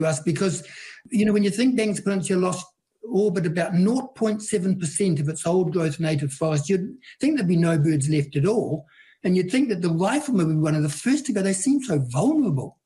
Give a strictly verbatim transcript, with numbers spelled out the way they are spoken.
us because, you know, when you think Banks Peninsula lost all but about zero point seven percent of its old growth native forest, you'd think there'd be no birds left at all. And you'd think that the riflemen would be one of the first to go. They seem so vulnerable.